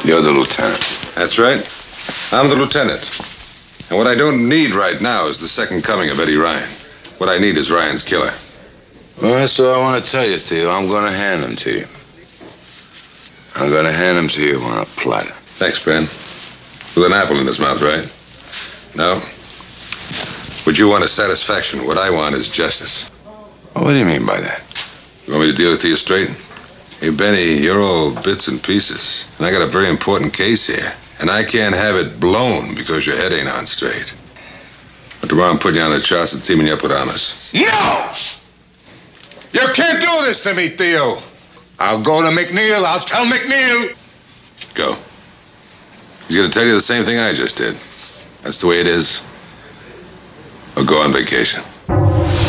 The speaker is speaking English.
You're the lieutenant. That's right. I'm the lieutenant. And what I don't need right now is the second coming of Eddie Ryan. What I need is Ryan's killer. Well, that's what I want to tell you, Theo. I'm going to hand him to you. I'm going to hand him to you on a platter. Thanks, Ben. With an apple in his mouth, right? No? What you want is satisfaction. What I want is justice. What do you mean by that? You want me to deal it to you straight? Hey, Benny, you're all bits and pieces. And I got a very important case here. And I can't have it blown because your head ain't on straight. But tomorrow I'm putting you on the charts and teaming you up with Amos. No! You can't do this to me, Theo. I'll go to McNeil. I'll tell McNeil. Go. He's going to tell you the same thing I just did. That's the way it is. Or go on vacation.